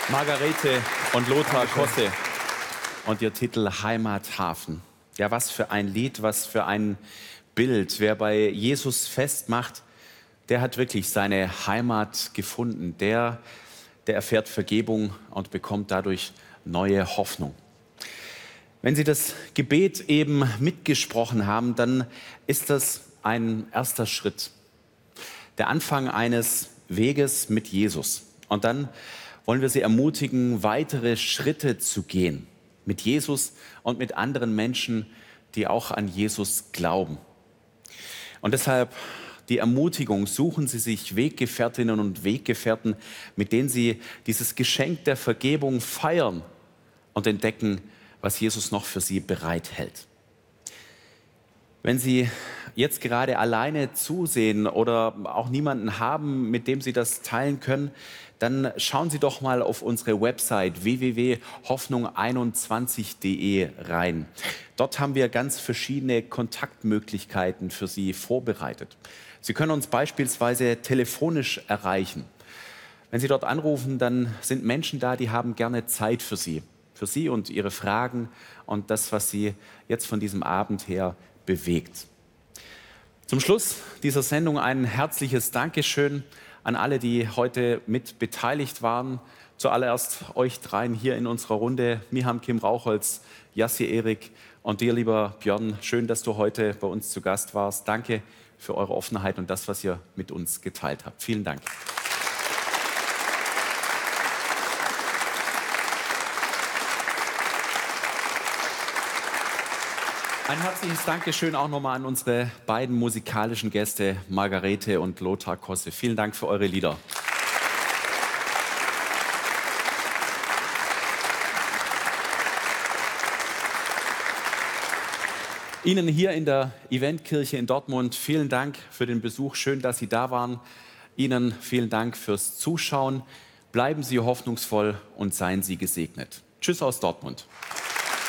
Margarete und Lothar Kosse und ihr Titel Heimathafen. Ja, was für ein Lied, was für ein Bild. Wer bei Jesus festmacht, der hat wirklich seine Heimat gefunden. Der erfährt Vergebung und bekommt dadurch neue Hoffnung. Wenn Sie das Gebet eben mitgesprochen haben, dann ist das ein erster Schritt. Der Anfang eines Weges mit Jesus. Und dann wollen wir Sie ermutigen, weitere Schritte zu gehen. Mit Jesus und mit anderen Menschen, die auch an Jesus glauben. Und deshalb die Ermutigung, suchen Sie sich Weggefährtinnen und Weggefährten, mit denen Sie dieses Geschenk der Vergebung feiern und entdecken, was Jesus noch für Sie bereithält. Wenn Sie jetzt gerade alleine zusehen oder auch niemanden haben, mit dem Sie das teilen können, dann schauen Sie doch mal auf unsere Website www.hoffnung21.de rein. Dort haben wir ganz verschiedene Kontaktmöglichkeiten für Sie vorbereitet. Sie können uns beispielsweise telefonisch erreichen. Wenn Sie dort anrufen, dann sind Menschen da, die haben gerne Zeit für Sie und Ihre Fragen und das, was Sie jetzt von diesem Abend her bewegt. Zum Schluss dieser Sendung ein herzliches Dankeschön an alle, die heute mit beteiligt waren. Zuallererst euch dreien hier in unserer Runde, Miham Kim Raucholz, Jassi Erik und dir, lieber Björn. Schön, dass du heute bei uns zu Gast warst. Danke für eure Offenheit und das, was ihr mit uns geteilt habt. Vielen Dank. Ein herzliches Dankeschön auch nochmal an unsere beiden musikalischen Gäste, Margarete und Lothar Kosse. Vielen Dank für eure Lieder. Ihnen hier in der Eventkirche in Dortmund vielen Dank für den Besuch. Schön, dass Sie da waren. Ihnen vielen Dank fürs Zuschauen. Bleiben Sie hoffnungsvoll und seien Sie gesegnet. Tschüss aus Dortmund.